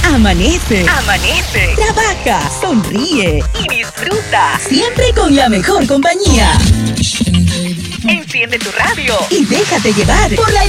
Amanece. Amanece. Trabaja, sonríe Y disfruta. siempre con la mejor compañía. Enciende tu radio. Y déjate llevar por la